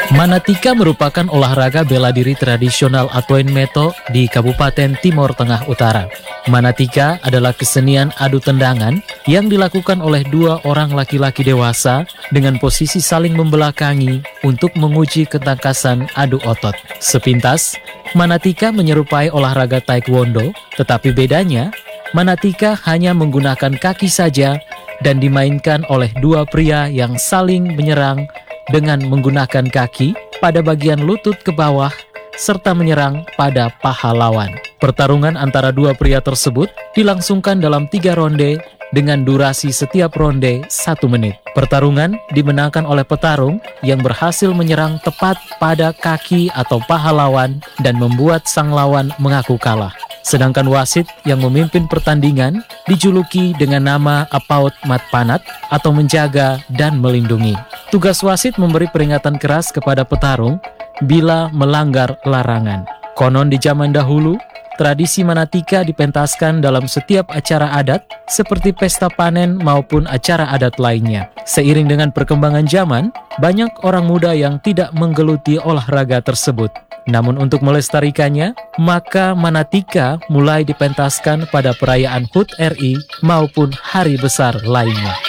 Manatika merupakan olahraga bela diri tradisional Atoen Meto di Kabupaten Timor Tengah Utara. Manatika adalah kesenian adu tendangan yang dilakukan oleh dua orang laki-laki dewasa dengan posisi saling membelakangi untuk menguji ketangkasan adu otot. Sepintas, Manatika menyerupai olahraga taekwondo, tetapi bedanya, Manatika hanya menggunakan kaki saja dan dimainkan oleh dua pria yang saling menyerang dengan menggunakan kaki pada bagian lutut ke bawah serta menyerang pada paha lawan. Pertarungan antara dua pria tersebut dilangsungkan dalam 3 ronde dengan durasi setiap ronde 1 menit. Pertarungan dimenangkan oleh petarung yang berhasil menyerang tepat pada kaki atau paha lawan dan membuat sang lawan mengaku kalah. Sedangkan wasit yang memimpin pertandingan dijuluki dengan nama Apaut Matpanat atau menjaga dan melindungi. Tugas wasit memberi peringatan keras kepada petarung bila melanggar larangan. Konon di zaman dahulu, tradisi Manatika dipentaskan dalam setiap acara adat seperti pesta panen maupun acara adat lainnya. Seiring dengan perkembangan zaman, banyak orang muda yang tidak menggeluti olahraga tersebut. Namun untuk melestarikannya, maka Manatika mulai dipentaskan pada perayaan HUT RI maupun hari besar lainnya.